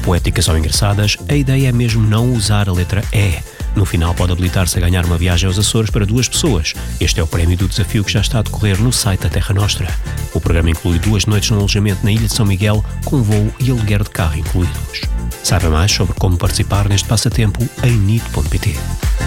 poéticas ou engraçadas, a ideia é mesmo não usar a letra E. No final pode habilitar-se a ganhar uma viagem aos Açores para 2 pessoas. Este é o prémio do desafio que já está a decorrer no site da Terra Nostra. O programa inclui 2 noites no alojamento na Ilha de São Miguel, com voo e aluguer de carro incluídos. Saiba mais sobre como participar neste passatempo em nit.pt.